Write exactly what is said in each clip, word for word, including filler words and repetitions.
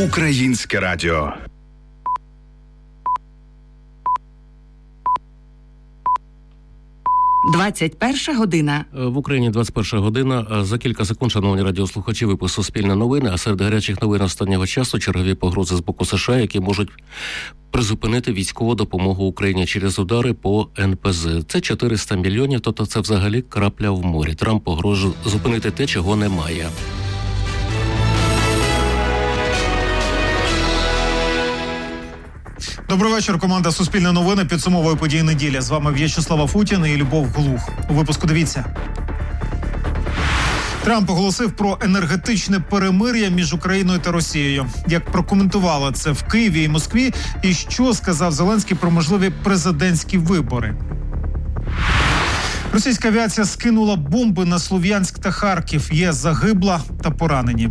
Українське радіо. двадцять перша година. В Україні двадцять перша година. За кілька секунд, шановні радіослухачі, випуск «Суспільне новини», а серед гарячих новин останнього часу чергові погрози з боку США, які можуть призупинити військову допомогу Україні через удари по ен пе зет. Це чотириста мільйонів, тобто це взагалі крапля в морі. Трамп погрожує зупинити те, чого немає. Добрий вечір. Команда «Суспільне новини» підсумовує події неділі. З вами В'ячеслав Афутін і Любов Глух. У випуску дивіться. Трамп оголосив про енергетичне перемир'я між Україною та Росією. Як прокоментували це в Києві і Москві, і що сказав Зеленський про можливі президентські вибори. Російська авіація скинула бомби на Слов'янськ та Харків. Є загибла та поранені.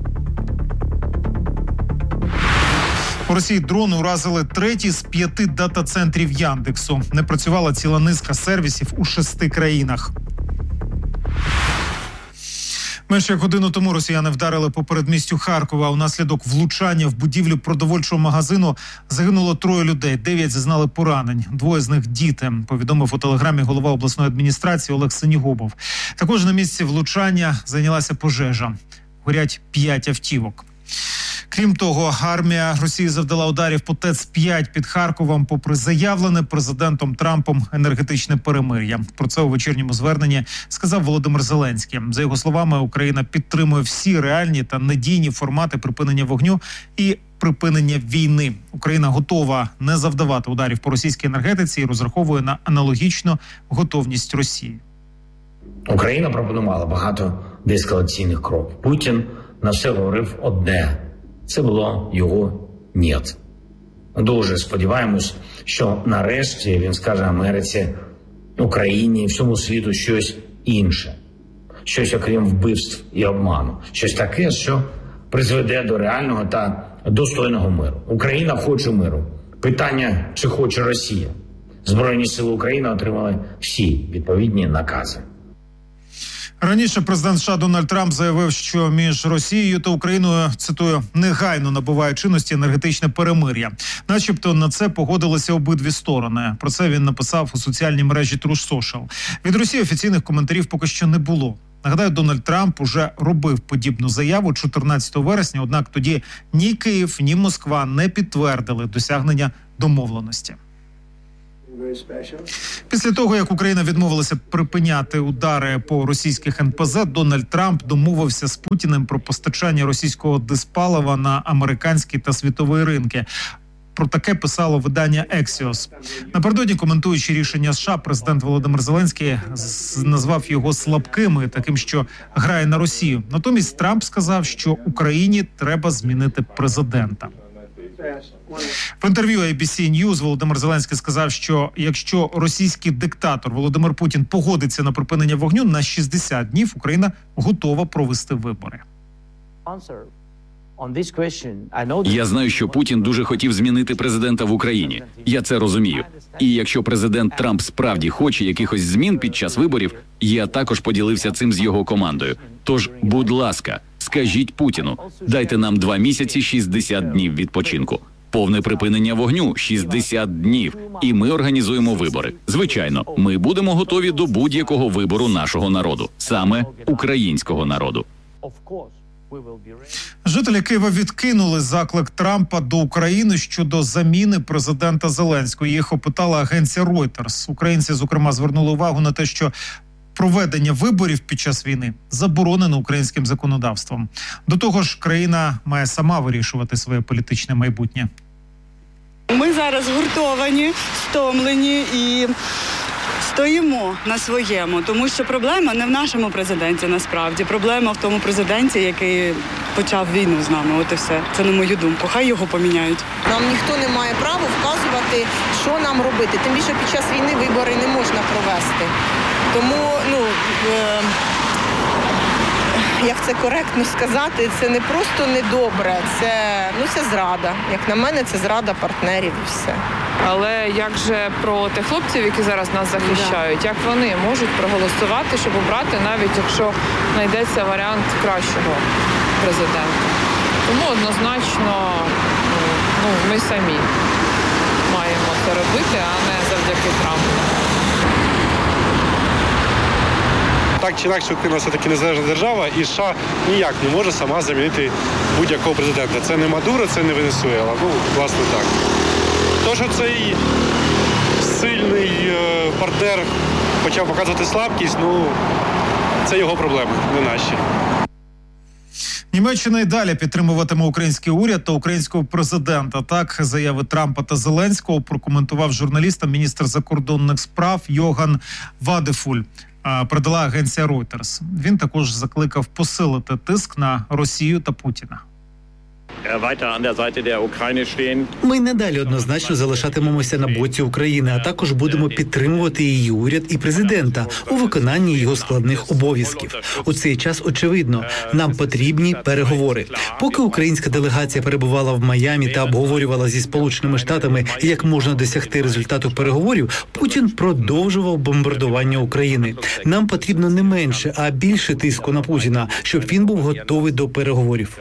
У Росії дрони уразили третій з п'яти дата-центрів Яндексу. Не працювала ціла низка сервісів у шести країнах. Менше як годину тому росіяни вдарили по передмістю Харкова. Унаслідок влучання в будівлю продовольчого магазину загинуло троє людей, дев'ять зазнали поранень. Двоє з них – діти, повідомив у телеграмі голова обласної адміністрації Олег Синігубов. Також на місці влучання зайнялася пожежа. Горять п'ять автівок. Крім того, армія Росії завдала ударів по Т Е Ц п'ять під Харковом, попри заявлене президентом Трампом енергетичне перемир'я. Про це у вечірньому зверненні сказав Володимир Зеленський. За його словами, Україна підтримує всі реальні та надійні формати припинення вогню і припинення війни. Україна готова не завдавати ударів по російській енергетиці і розраховує на аналогічну готовність Росії. Україна пропонувала багато деескалаційних кроків. Путін на все говорив одне. Це було його «нєт». Дуже сподіваємось, що нарешті він скаже Америці, Україні і всьому світу щось інше. Щось окрім вбивств і обману. Щось таке, що призведе до реального та достойного миру. Україна хоче миру. Питання, чи хоче Росія. Збройні сили України отримали всі відповідні накази. Раніше президент США Дональд Трамп заявив, що між Росією та Україною, цитую, негайно набуває чинності енергетичне перемир'я. Начебто на це погодилися обидві сторони. Про це він написав у соціальній мережі Truth Social. Від Росії офіційних коментарів поки що не було. Нагадаю, Дональд Трамп уже робив подібну заяву чотирнадцятого вересня, однак тоді ні Київ, ні Москва не підтвердили досягнення домовленості. Після того, як Україна відмовилася припиняти удари по російських ен пе зет, Дональд Трамп домовився з Путіним про постачання російського дизпалива на американські та світові ринки. Про таке писало видання Axios. Напередодні, коментуючи рішення США, президент Володимир Зеленський назвав його слабким і таким, що грає на Росію. Натомість Трамп сказав, що Україні треба змінити президента. В інтерв'ю ей бі сі News Володимир Зеленський сказав, що якщо російський диктатор Володимир Путін погодиться на припинення вогню на шістдесят днів, Україна готова провести вибори. Я знаю, що Путін дуже хотів змінити президента в Україні. Я це розумію. І якщо президент Трамп справді хоче якихось змін під час виборів, я також поділився цим з його командою. Тож, будь ласка, скажіть Путіну, дайте нам два місяці шістдесят днів відпочинку. Повне припинення вогню – шістдесят днів. І ми організуємо вибори. Звичайно, ми будемо готові до будь-якого вибору нашого народу. Саме українського народу. Жителі Києва відкинули заклик Трампа до України щодо заміни президента Зеленського. Їх опитала агенція Reuters. Українці, зокрема, звернули увагу на те, що проведення виборів під час війни заборонено українським законодавством. До того ж, країна має сама вирішувати своє політичне майбутнє. Ми зараз згуртовані, стомлені і стоїмо на своєму, тому що проблема не в нашому президенті, насправді. Проблема в тому президенті, який почав війну з нами. От і все. Це на мою думку. Хай його поміняють. Нам ніхто не має права вказувати, що нам робити. Тим більше під час війни вибори не можна провести. Тому, ну, е- як це коректно сказати, це не просто недобре, це, ну, це зрада. Як на мене, це зрада партнерів і все. Але як же про тих хлопців, які зараз нас захищають, як вони можуть проголосувати, щоб обрати, навіть якщо знайдеться варіант кращого президента? Тому однозначно ну, ми самі маємо це робити, а не завдяки Трампу. Так чи інакше, Україна все-таки незалежна держава, і США ніяк не може сама замінити будь-якого президента. Це не Мадуро, це не Венесуела. Ну, власне, так. То, що цей сильний партнер почав показувати слабкість, ну, це його проблеми, не наші. Німеччина й далі підтримуватиме український уряд та українського президента. Так, заяви Трампа та Зеленського прокоментував журналістам міністр закордонних справ Йоган Вадефуль. Передала агенція Reuters. Він також закликав посилити тиск на Росію та Путіна. Ми надалі однозначно залишатимемося на боці України, а також будемо підтримувати її уряд і президента у виконанні його складних обов'язків. У цей час, очевидно, нам потрібні переговори. Поки українська делегація перебувала в Майамі та обговорювала зі Сполученими Штатами, як можна досягти результату переговорів, Путін продовжував бомбардування України. Нам потрібно не менше, а більше тиску на Путіна, щоб він був готовий до переговорів.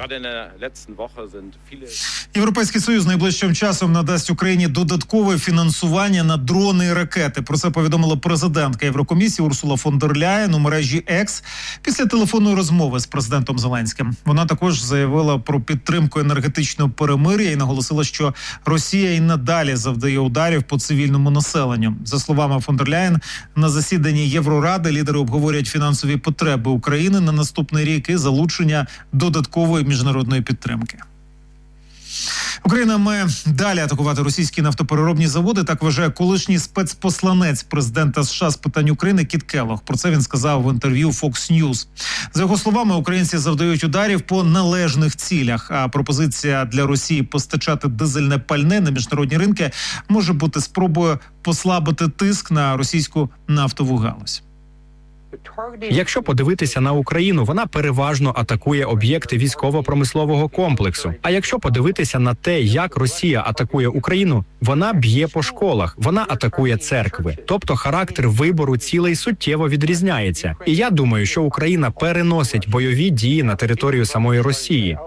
Європейський Союз найближчим часом надасть Україні додаткове фінансування на дрони і ракети. Про це повідомила президентка Єврокомісії Урсула фон дер Ляєн у мережі X після телефонної розмови з президентом Зеленським. Вона також заявила про підтримку енергетичного перемир'я і наголосила, що Росія і надалі завдає ударів по цивільному населенню. За словами фон дер Ляєн, на засіданні Євроради лідери обговорять фінансові потреби України на наступний рік і залучення додаткової міжнародної підтримки. Україна має далі атакувати російські нафтопереробні заводи, так вважає колишній спецпосланець президента США з питань України Кіт Келлог. Про це він сказав в інтерв'ю Fox News. За його словами, українці завдають ударів по належних цілях, а пропозиція для Росії постачати дизельне пальне на міжнародні ринки може бути спробою послабити тиск на російську нафтову галузь. Якщо подивитися на Україну, вона переважно атакує об'єкти військово-промислового комплексу. А якщо подивитися на те, як Росія атакує Україну, вона б'є по школах, вона атакує церкви. Тобто характер вибору цілей суттєво відрізняється. І я думаю, що Україна переносить бойові дії на територію самої Росії.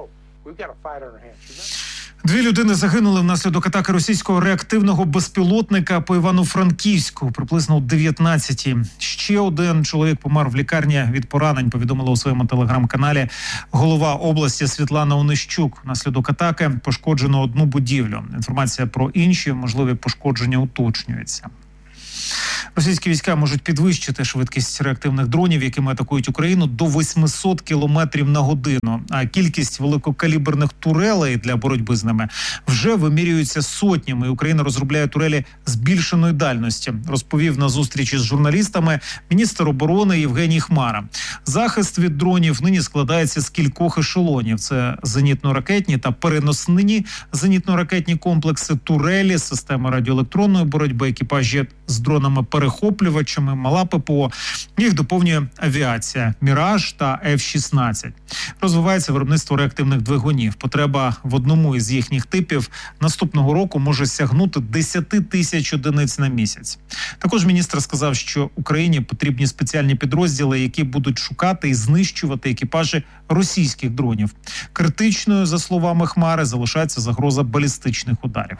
Дві людини загинули внаслідок атаки російського реактивного безпілотника по Івано-Франківську приблизно о дев'ятнадцятій. Ще один чоловік помер в лікарні від поранень, повідомила у своєму телеграм-каналі голова області Світлана Онищук. Внаслідок атаки пошкоджено одну будівлю. Інформація про інші можливі пошкодження уточнюється. Російські війська можуть підвищити швидкість реактивних дронів, якими атакують Україну, до вісімсот кілометрів на годину. А кількість великокаліберних турелей для боротьби з ними вже вимірюється сотнями. Україна розробляє турелі збільшеної дальності, розповів на зустрічі з журналістами міністр оборони Євгеній Хмара. Захист від дронів нині складається з кількох ешелонів. Це зенітно-ракетні та переносні зенітно-ракетні комплекси, турелі, системи радіоелектронної боротьби, екіпажі з дронами-перехоплювачами, мала ППО. Їх доповнює авіація «Міраж» та еф шістнадцять. Розвивається виробництво реактивних двигунів. Потреба в одному із їхніх типів наступного року може сягнути десять тисяч одиниць на місяць. Також міністр сказав, що Україні потрібні спеціальні підрозділи, які будуть шукати і знищувати екіпажі російських дронів. Критичною, за словами Хмари, залишається загроза балістичних ударів.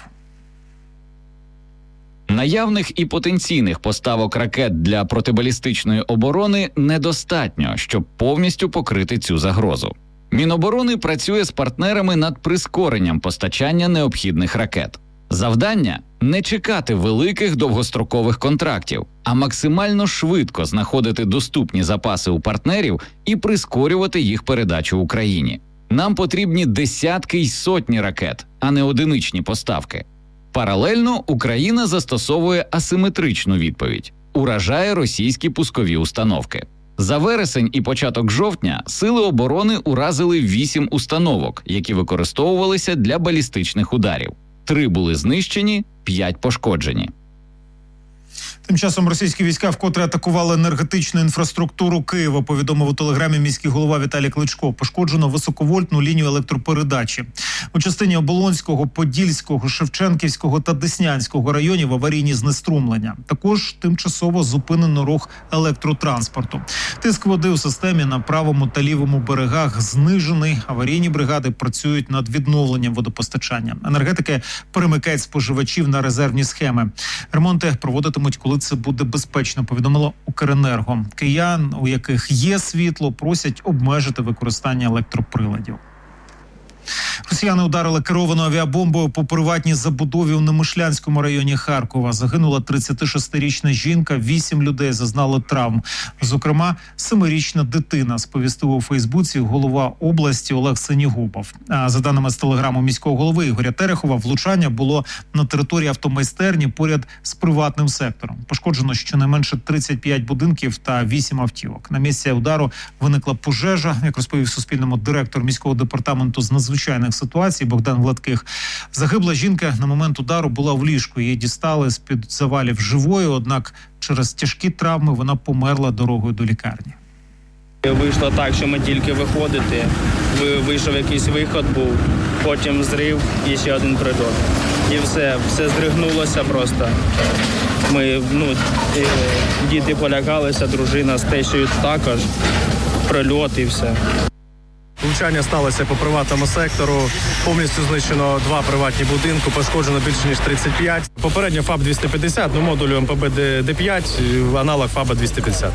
Наявних і потенційних поставок ракет для протибалістичної оборони недостатньо, щоб повністю покрити цю загрозу. Міноборони працює з партнерами над прискоренням постачання необхідних ракет. Завдання – не чекати великих довгострокових контрактів, а максимально швидко знаходити доступні запаси у партнерів і прискорювати їх передачу Україні. Нам потрібні десятки й сотні ракет, а не одиничні поставки. Паралельно Україна застосовує асиметричну відповідь – уражає російські пускові установки. За вересень і початок жовтня Сили оборони уразили вісім установок, які використовувалися для балістичних ударів. Три були знищені, п'ять пошкоджені. Тим часом російські війська вкотре атакували енергетичну інфраструктуру Києва, повідомив у телеграмі міський голова Віталій Кличко. Пошкоджено високовольтну лінію електропередачі. У частині Оболонського, Подільського, Шевченківського та Деснянського районів аварійні знеструмлення. Також тимчасово зупинено рух електротранспорту. Тиск води у системі на правому та лівому берегах знижений. Аварійні бригади працюють над відновленням водопостачання. Енергетики перемикають споживачів на резервні схеми. Ремонти проводитимуть, коли це буде безпечно, повідомило Укренерго. Киян, у яких є світло, просять обмежити використання електроприладів. Росіяни ударили керованою авіабомбою по приватній забудові у Немишлянському районі Харкова. Загинула тридцятишестирічна жінка, вісім людей зазнали травм. Зокрема, семирічна дитина, сповістив у Фейсбуці голова області Олег Синігубов. А за даними з телеграму міського голови Ігоря Терехова, влучання було на території автомайстерні поряд з приватним сектором. Пошкоджено щонайменше тридцять п'ять будинків та вісім автівок. На місці удару виникла пожежа, як розповів Суспільному директор міського департаменту з надзвичайних ситуацій Богдан Гладких. Загибла жінка на момент удару була в ліжку. Її дістали з-під завалів живою, однак через тяжкі травми вона померла дорогою до лікарні. Вийшло так, що ми тільки виходити, вийшов якийсь виход був, потім зрив і ще один прильот. І все, все здригнулося просто. Ми, ну, діти полякалися, дружина з тещою також, прильот і все. Влучання сталося по приватному сектору. Повністю знищено два приватні будинки, пошкоджено більше ніж тридцять п'ять. Попередньо ФАБ двісті п'ятдесят, ну модулю ем пе бе Д п'ять, аналог ФАБа двісті п'ятдесят.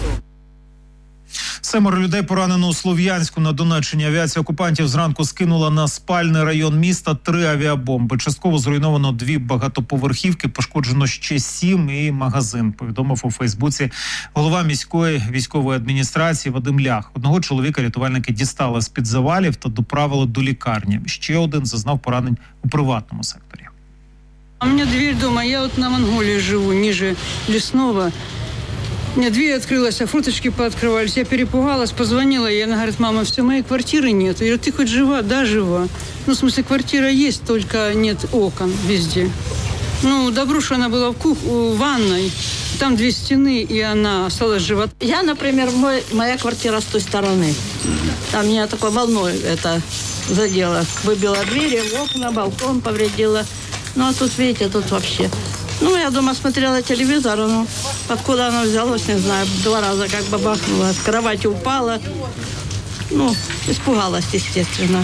Семеро людей поранено у Слов'янську на Донеччині. Авіація окупантів зранку скинула на спальний район міста три авіабомби. Частково зруйновано дві багатоповерхівки, пошкоджено ще сім і магазин, повідомив у Фейсбуці голова міської військової адміністрації Вадим Лях. Одного чоловіка рятувальники дістали з-під завалів та доправили до лікарні. Ще один зазнав поранень у приватному секторі. У мене двір дома, я от на Монголії живу, ниже Лесного. У меня дверь открылась, а форточки пооткрывались. Я перепугалась, позвонила, и она говорит: мама, все, моей квартиры нет. Я говорю: ты хоть жива? Да, жива. Ну, в смысле, квартира есть, только нет окон везде. Ну, добро, что она была в кухне, в ванной. Там две стены, и она осталась жива. Я, например, мой, моя квартира с той стороны. Там меня такой волной это задело. Выбила двери, окна, балкон повредила. Ну, а тут, видите, тут вообще... Ну, я дома смотрела телевизор, ну, откуда оно взялось, не знаю, два раза как бабахнуло, с кровати упала, ну, испугалась, естественно.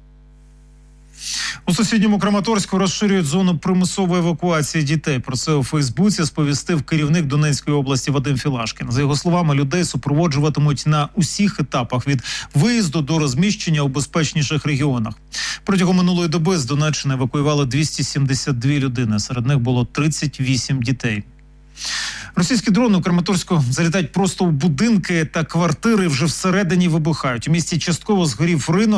У сусідньому Краматорську розширюють зону примусової евакуації дітей. Про це у Фейсбуці сповістив керівник Донецької області Вадим Філашкін. За його словами, людей супроводжуватимуть на усіх етапах від виїзду до розміщення у безпечніших регіонах. Протягом минулої доби з Донеччини евакуювали двісті сімдесят дві людини. Серед них було тридцять вісім дітей. Російські дрони у Краматорську залітають просто в будинки та квартири, вже всередині вибухають. У місті частково згорів ринок.